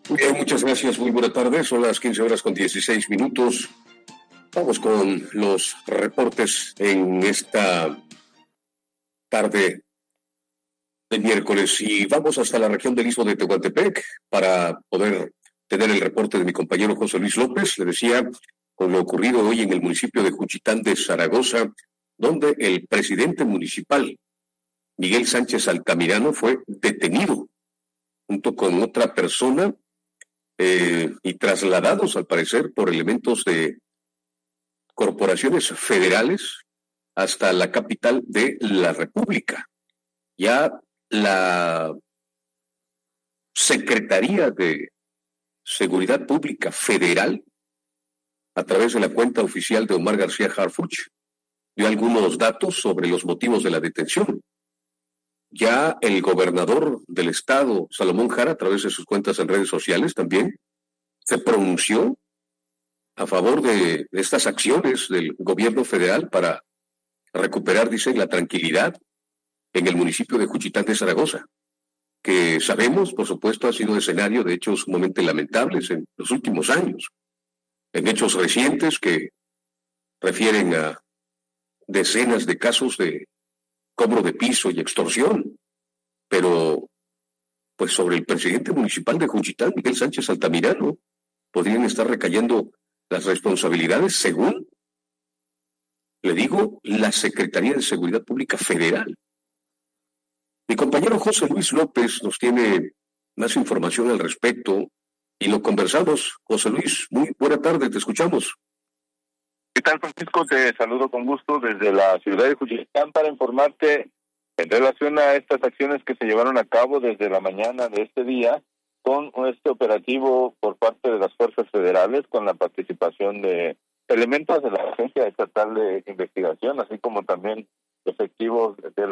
Bien, muchas gracias, muy buena tarde, son las 15 horas con 16 minutos. Vamos con los reportes en esta tarde de miércoles y vamos hasta la región del Istmo de Tehuantepec para poder tener el reporte de mi compañero José Luis López. Le decía, con lo ocurrido hoy en el municipio de Juchitán de Zaragoza, donde el presidente municipal, Miguel Sánchez Altamirano, fue detenido junto con otra persona y trasladados, al parecer, por elementos de corporaciones federales hasta la capital de la República. Ya la Secretaría de Seguridad Pública Federal, a través de la cuenta oficial de Omar García Harfuch, dio algunos datos sobre los motivos de la detención. Ya el gobernador del estado, Salomón Jara, a través de sus cuentas en redes sociales también, se pronunció a favor de estas acciones del gobierno federal para recuperar, dicen, la tranquilidad en el municipio de Juchitán de Zaragoza, que sabemos, por supuesto, ha sido escenario de hechos sumamente lamentables en los últimos años, en hechos recientes que refieren a decenas de casos de cobro de piso y extorsión, pero pues sobre el presidente municipal de Juchitán, Miguel Sánchez Altamirano, podrían estar recayendo las responsabilidades según, le digo, la Secretaría de Seguridad Pública Federal. Mi compañero José Luis López nos tiene más información al respecto y lo conversamos. José Luis, muy buena tarde, te escuchamos. ¿Qué tal, Francisco? Te saludo con gusto desde la ciudad de Juchitán para informarte en relación a estas acciones que se llevaron a cabo desde la mañana de este día con este operativo por parte de las fuerzas federales con la participación de elementos de la Agencia Estatal de Investigación, así como también efectivos de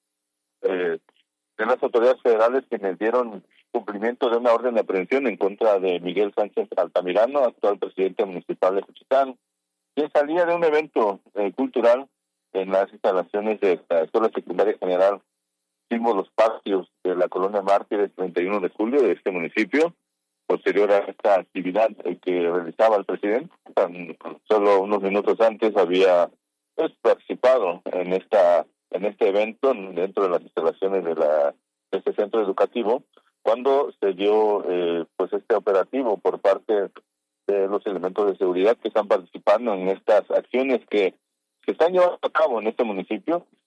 las autoridades federales quienes dieron cumplimiento de una orden de aprehensión en contra de Miguel Sánchez Altamirano, actual presidente municipal de Juchitán, quien salía de un evento cultural en las instalaciones de la Escuela Secundaria General Los Patios de la Colonia Mártires 31 de julio de este municipio. Posterior a esta actividad que realizaba el presidente, solo unos minutos antes había participado en este evento dentro de las instalaciones de este centro educativo, cuando se dio este operativo por parte de los elementos de seguridad que están participando en estas acciones que se están llevando a cabo en este municipio